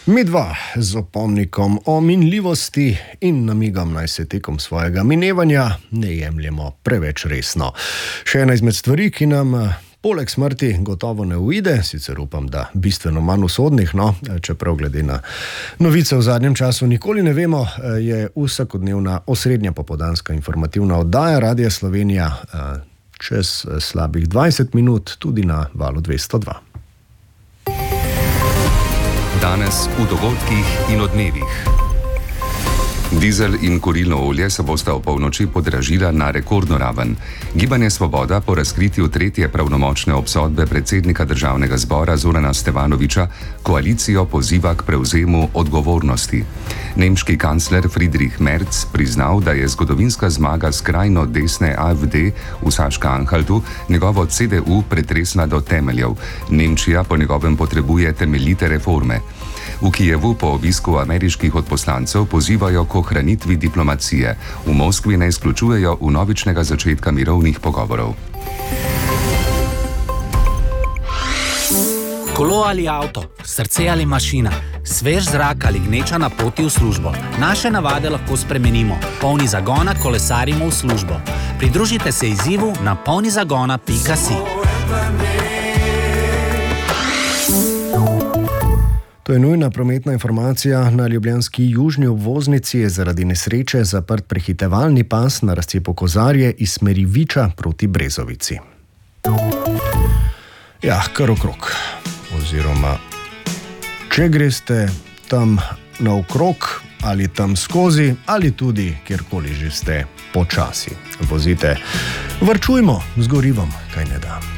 Mi dva z opomnikom o minljivosti in namigom, naj se tekom svojega minevanja ne jemljemo preveč resno. Še ena izmed stvari, ki nam poleg smrti gotovo ne uide, sicer upam, da bistveno manj usodnih, čeprav glede na novice v zadnjem času nikoli ne vemo, je vsakodnevna osrednja popoldanska informativna oddaja Radia Slovenija čez slabih 20 minut tudi na valu 202. Danes v dogodkih in odmevih. Dizel in kurilno olje se bosta v polnoči podražila na rekordno raven. Gibanje Svoboda po razkritju tretje pravnomočne obsodbe predsednika Državnega zbora Zorana Stevanovića koalicijo poziva k prevzemu odgovornosti. Nemški kancler Friedrich Merz priznal, da je zgodovinska zmaga skrajno desne AfD v Saška-Anhaltu njegovo CDU pretresla do temeljev. Nemčija po njegovem potrebuje temeljite reforme. V Kijevu po obisku ameriških odposlancev pozivajo k ohranitvi diplomacije. V Moskvi ne izključujejo vnovičnega začetka mirovnih pogovorov. Kolo ali avto, srce ali mašina, svež zrak ali gneča na poti v službo. Naše navade lahko spremenimo. Polni zagona kolesarimo v službo. Pridružite se izzivu na polnizagona.si. To je nujna prometna informacija. Na ljubljanski južni obvoznici je zaradi nesreče zaprt prehitevalni pas na razcepu Kozarje iz smeri Viča proti Brezovici. Ja, kar okrog. Oziroma, če greste tam naokrog ali tam skozi ali tudi kjerkoli že ste, počasi vozite. Varčujmo z gorivom, kaj ne da.